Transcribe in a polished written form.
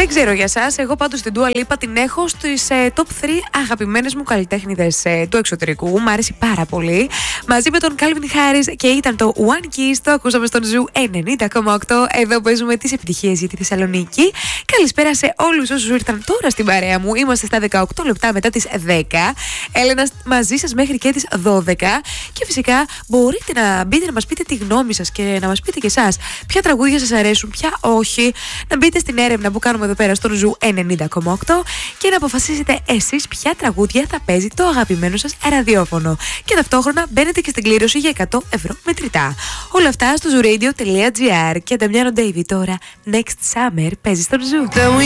Δεν ξέρω για εσάς, εγώ πάντως την Dua Lipa την έχω στις top 3 αγαπημένες μου καλλιτέχνηδες του εξωτερικού. Μ' άρεσε πάρα πολύ. Μαζί με τον Calvin Harris και ήταν το One Kiss, το ακούσαμε στον Ζου 90,8. Εδώ παίζουμε τις επιτυχίες για τη Θεσσαλονίκη. Καλησπέρα σε όλους όσους ήρθαν τώρα στην παρέα μου. Είμαστε στα 18 λεπτά μετά τις 10. Έλενα μαζί σας μέχρι και τις 12. Και φυσικά μπορείτε να μπείτε να μας πείτε τη γνώμη σας και να μας πείτε και εσάς ποια τραγούδια σας αρέσουν, ποια όχι. Να μπείτε στην έρευνα που κάνουμε εδώ πέρα στο Ζου 90,8 και να αποφασίσετε εσείς ποια τραγούδια θα παίζει το αγαπημένο σας ραδιόφωνο. Και ταυτόχρονα μπαίνετε και στην κλήρωση για 100 ευρώ μετρητά. Όλα αυτά στο zooradio.gr. Και Νταμιάνο Ντέιβι τώρα, Next Summer, παίζει στον Ζου.